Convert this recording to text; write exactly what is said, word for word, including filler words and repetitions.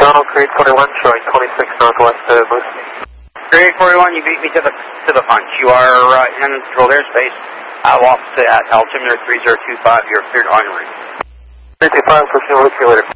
Donald, Creed forty-one, showing twenty-six northwest of Moose. Creed forty-one, you beat me to the to the punch. You are uh, in controlled airspace. I'll off at altimeter three zero two five. You're cleared on ring. three two five, pushing with you later.